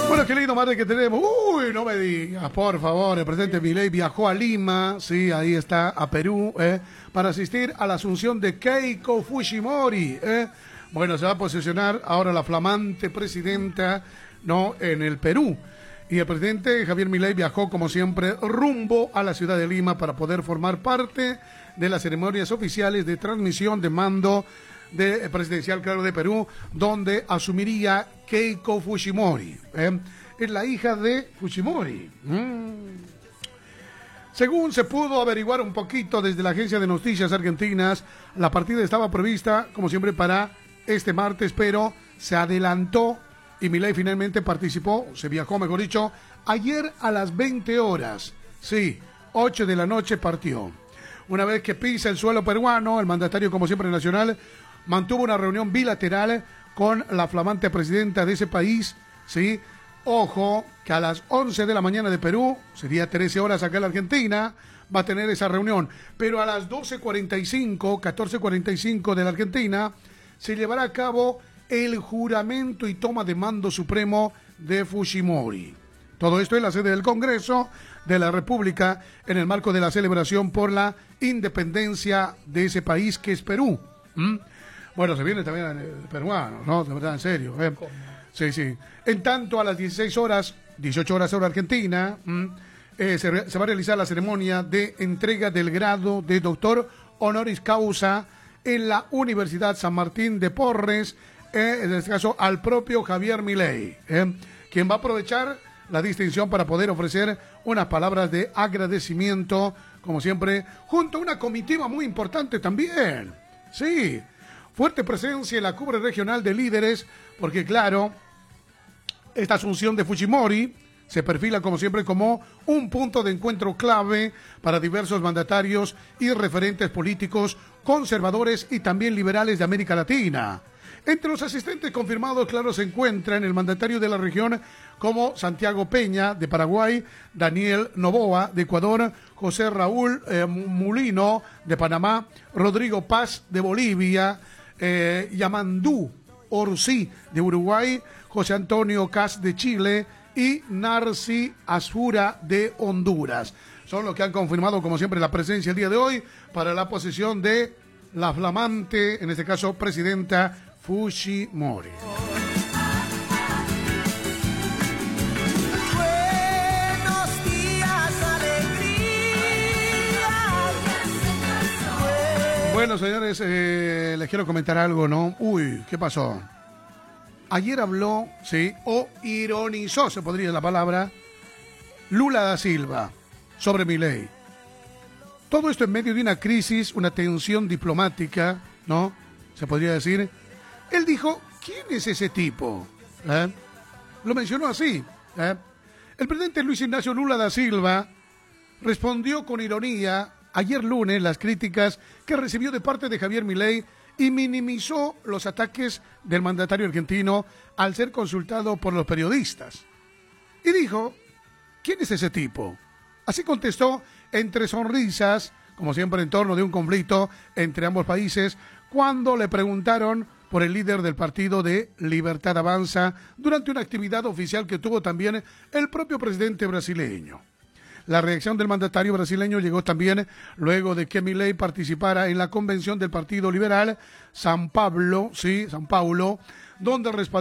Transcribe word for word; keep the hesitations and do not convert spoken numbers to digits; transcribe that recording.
Bueno, qué lindo madre que tenemos. Uy, no me digas, por favor. El presidente Milei viajó a Lima, sí, ahí está, a Perú, eh, para asistir a la asunción de Keiko Fujimori. Eh. Bueno, se va a posicionar ahora la flamante presidenta, ¿no?, en el Perú. Y el presidente Javier Milei viajó, como siempre, rumbo a la ciudad de Lima para poder formar parte de las ceremonias oficiales de transmisión de mando de presidencial, claro, de Perú, donde asumiría Keiko Fujimori. ¿eh? Es la hija de Fujimori. Mm. Según se pudo averiguar un poquito desde la agencia de noticias argentinas, la partida estaba prevista, como siempre, para este martes, pero se adelantó y Milei finalmente participó, se viajó, mejor dicho, ayer a las veinte horas. Sí, ocho de la noche partió. Una vez que pisa el suelo peruano, el mandatario, como siempre nacional, mantuvo una reunión bilateral con la flamante presidenta de ese país, ¿sí? Ojo, que a las once de la mañana de Perú, sería trece horas acá en la Argentina, va a tener esa reunión. Pero a las doce cuarenta y cinco, catorce cuarenta y cinco de la Argentina, se llevará a cabo el juramento y toma de mando supremo de Fujimori. Todo esto en la sede del Congreso de la República, en el marco de la celebración por la independencia de ese país que es Perú. ¿Mm? Bueno, se viene también el peruano, ¿no? De verdad, en serio. ¿eh? Sí, sí. En tanto, a las dieciséis horas, dieciocho horas hora Argentina, eh, se, se va a realizar la ceremonia de entrega del grado de doctor honoris causa en la Universidad San Martín de Porres, eh, en este caso al propio Javier Milei, eh, quien va a aprovechar la distinción para poder ofrecer unas palabras de agradecimiento, como siempre, junto a una comitiva muy importante también. Sí, fuerte presencia en la cumbre regional de líderes, porque claro, esta asunción de Fujimori se perfila, como siempre, como un punto de encuentro clave para diversos mandatarios y referentes políticos conservadores y también liberales de América Latina. Entre los asistentes confirmados, claro, se encuentran el mandatario de la región como Santiago Peña, de Paraguay, Daniel Noboa, de Ecuador, José Raúl eh, Mulino, de Panamá, Rodrigo Paz, de Bolivia, eh, Yamandú Orsi, de Uruguay, José Antonio Cas, de Chile, y Narci Asfura, de Honduras. Son los que han confirmado, como siempre, la presencia el día de hoy para la posesión de la flamante, en este caso, presidenta Fujimori. Buenos días, alegría. Bueno, señores, eh, les quiero comentar algo, ¿no? Uy, ¿qué pasó? Ayer habló, sí, o ironizó, se podría la palabra, Lula da Silva sobre Milei. Todo esto en medio de una crisis, una tensión diplomática, ¿no? Se podría decir. Él dijo, ¿quién es ese tipo? ¿Eh? Lo mencionó así. ¿eh? El presidente Luis Ignacio Lula da Silva respondió con ironía ayer lunes las críticas que recibió de parte de Javier Milei y minimizó los ataques del mandatario argentino al ser consultado por los periodistas. Y dijo, ¿quién es ese tipo? Así contestó entre sonrisas, como siempre en torno de un conflicto entre ambos países, cuando le preguntaron por el líder del partido de Libertad Avanza durante una actividad oficial que tuvo también el propio presidente brasileño. La reacción del mandatario brasileño llegó también luego de que Milei participara en la convención del Partido Liberal San Pablo, sí, San Paulo, donde respaldó